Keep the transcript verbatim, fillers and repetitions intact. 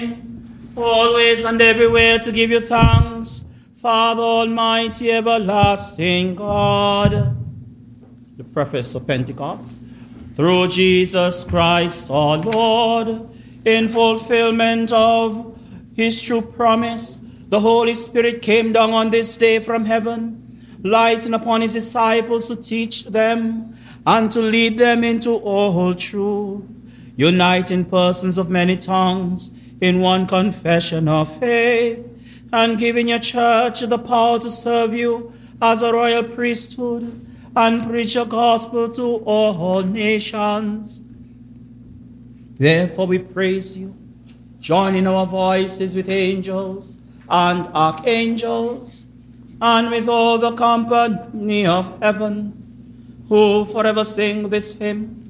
always and everywhere to give you thanks, Father Almighty, everlasting God. The preface of Pentecost. Through Jesus Christ our Lord, in fulfillment of his true promise, the Holy Spirit came down on this day from heaven, lighting upon his disciples to teach them and to lead them into all truth, uniting persons of many tongues in one confession of faith, and giving your church the power to serve you as a royal priesthood and preach your gospel to all nations. Therefore we praise you, joining our voices with angels and archangels, and with all the company of heaven, who forever sing this hymn.